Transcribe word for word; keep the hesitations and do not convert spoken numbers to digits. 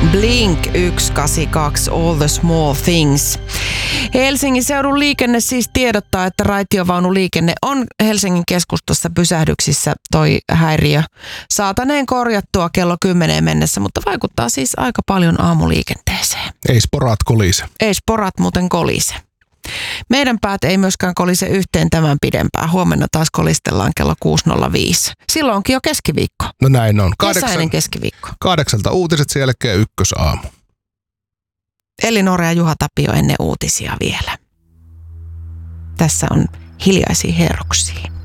Blink yksi kahdeksan kaksi, All the Small Things. Helsingin seudun liikenne siis tiedottaa, että raitiovaunuliikenne on Helsingin keskustassa pysähdyksissä toi häiriö saataneen korjattua kello kymmeneen mennessä, mutta vaikuttaa siis aika paljon aamuliikenteeseen. Ei sporat kolise. Ei sporat muuten kolise. Meidän päät ei myöskään kolise yhteen tämän pidempään. Huomenna taas kolistellaan kello kuusi nolla viisi. Silloin onkin jo keskiviikko. No näin on. Kesäinen keskiviikko. Kahdeksalta uutiset, sen jälkeen ykkösaamu. Elinora ja Juha Tapio ennen uutisia vielä. Tässä on hiljaisia herroksia.